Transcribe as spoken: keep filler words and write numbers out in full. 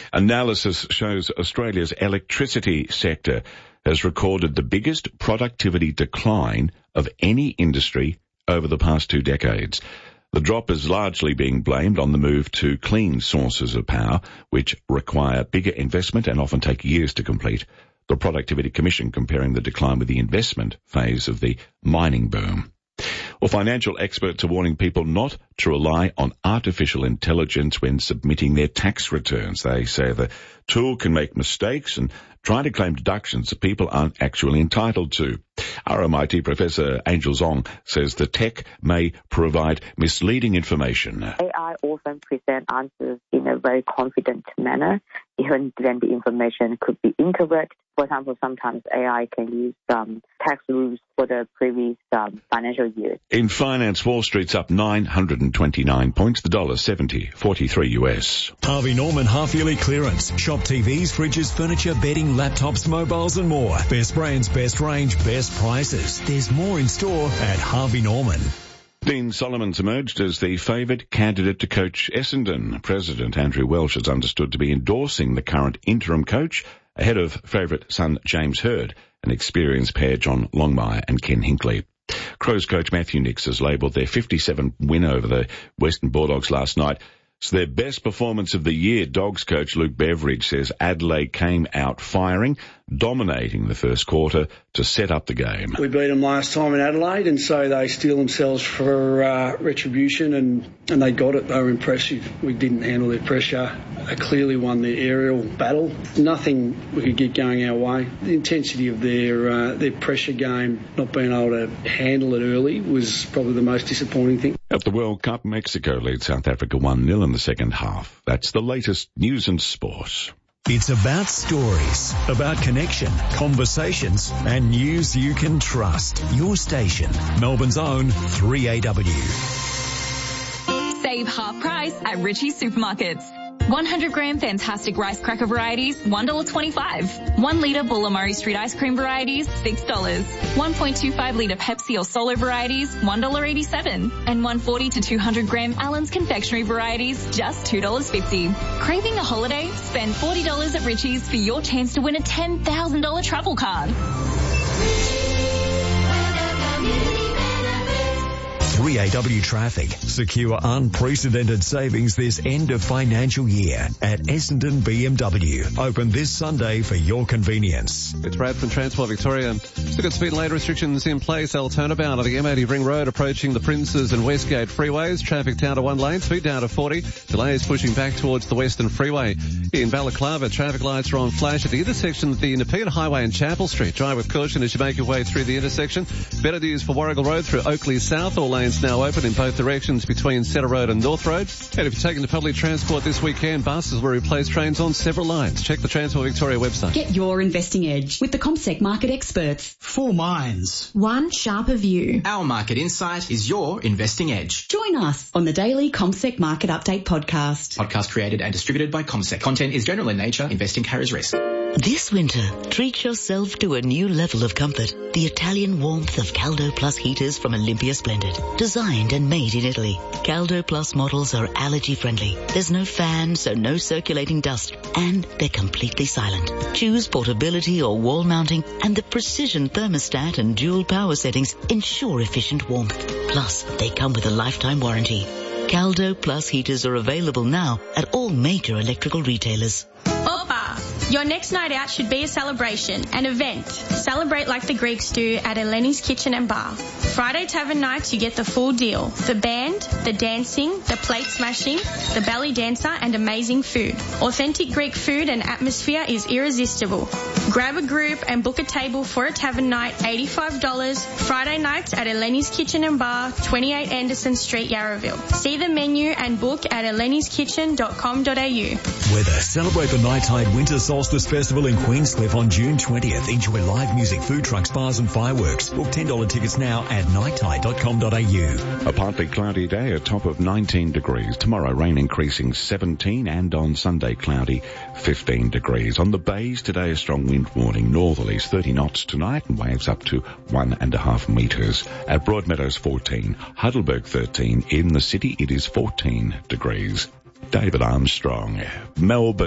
Analysis shows Australia's electricity sector has recorded the biggest productivity decline of any industry over the past two decades. The drop is largely being blamed on the move to clean sources of power, which require bigger investment and often take years to complete. The Productivity Commission comparing the decline with the investment phase of the mining boom. Well, financial experts are warning people not to rely on artificial intelligence when submitting their tax returns. They say the tool can make mistakes and try to claim deductions that people aren't actually entitled to. R M I T Professor Angel Zong says the tech may provide misleading information. A I often presents answers in a very confident manner, even when the information could be incorrect. For example, sometimes A I can use um, tax rules for the previous um, financial year. In finance, Wall Street's up nine hundred twenty-nine points, the dollar seventy forty-three U S. Harvey Norman half-yearly clearance. Shop T Vs, fridges, furniture, bedding, laptops, mobiles and more. Best brands, best range, best prices. There's more in store at Harvey Norman. Dean Solomon's emerged as the favoured candidate to coach Essendon. President Andrew Welsh is understood to be endorsing the current interim coach ahead of favourite son James Hird, an experienced pair John Longmire and Ken Hinkley. Crows coach Matthew Nicks has labelled their fifty-seven win over the Western Bulldogs last night as their best performance of the year. Dogs coach Luke Beveridge says Adelaide came out firing, dominating the first quarter to set up the game. We beat them last time in Adelaide, and so they steel themselves for uh, retribution, and, and they got it. They were impressive. We didn't handle their pressure. They clearly won the aerial battle. Nothing we could get going our way. The intensity of their uh, their pressure game, not being able to handle it early, was probably the most disappointing thing. At the World Cup, Mexico leads South Africa one nil in the second half. That's the latest news and sport. It's about stories, about connection, conversations, and news you can trust. Your station, Melbourne's own three A W. Save half price at Ritchie's Supermarkets. one hundred gram fantastic rice cracker varieties, one dollar twenty-five. one litre Bullamurray Street ice cream varieties, six dollars. one point two five litre Pepsi or Solo varieties, one dollar eighty-seven. And one forty to two hundred gram Allen's confectionery varieties, just two dollars fifty. Craving a holiday? Spend forty dollars at Ritchie's for your chance to win a ten thousand dollars travel card. three A W Traffic. Secure unprecedented savings this end of financial year at Essendon B M W. Open this Sunday for your convenience. It's Brad from Transport Victoria. Still got speed and lane restrictions in place. They'll turn about on the M eighty Ring Road approaching the Princes and Westgate freeways. Traffic down to one lane, speed down to forty. Delays pushing back towards the Western Freeway. In Balaclava, traffic lights are on flash at the intersection of the Nepean Highway and Chapel Street. Drive with caution as you make your way through the intersection. Better news for Warrigal Road through Oakley South. All lanes now open in both directions between Cedar Road and North Road. And if you're taking the public transport this weekend, buses will replace trains on several lines. Check the Transport Victoria website. Get your investing edge with the CommSec market experts. Four minds. One sharper view. Our market insight is your investing edge. Join us on the daily CommSec Market Update podcast. Podcast created and distributed by CommSec. Content is general in nature. Investing carries risk. This winter, treat yourself to a new level of comfort. The Italian warmth of Caldo Plus heaters from Olympia Splendid. Designed and made in Italy. Caldo Plus models are allergy friendly. There's no fan, so no circulating dust. And they're completely silent. Choose portability or wall mounting, and the precision thermostat and dual power settings ensure efficient warmth. Plus, they come with a lifetime warranty. Caldo Plus heaters are available now at all major electrical retailers. Opa! Your next night out should be a celebration, an event. Celebrate like the Greeks do at Eleni's Kitchen and Bar. Friday Tavern nights, you get the full deal. The band, the dancing, the plate smashing, the belly dancer, and amazing food. Authentic Greek food and atmosphere is irresistible. Grab a group and book a table for a tavern night, eighty-five dollars. Friday nights at Eleni's Kitchen and Bar, twenty-eight Anderson Street, Yarraville. See the menu and book at elenis kitchen dot com dot a u. Weather. Celebrate the Nighttide Winter Solstice Festival in Queenscliff on June twentieth. Enjoy live music, food trucks, bars and fireworks. Book ten dollars tickets now at nighttide dot com dot a u. A partly cloudy day, a top of nineteen degrees. Tomorrow rain increasing seventeen, and on Sunday cloudy fifteen degrees. On the bays today, a strong wind warning, northerlies thirty knots tonight and waves up to one and a half metres. At Broadmeadows fourteen, Heidelberg thirteen. In the city it is fourteen degrees. David Armstrong, Melbourne.